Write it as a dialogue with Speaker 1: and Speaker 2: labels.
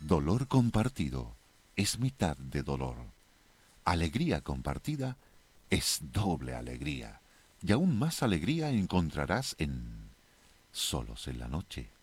Speaker 1: Dolor compartido es mitad de dolor. Alegría compartida es doble alegría. Y aún más alegría encontrarás en Solos en la noche.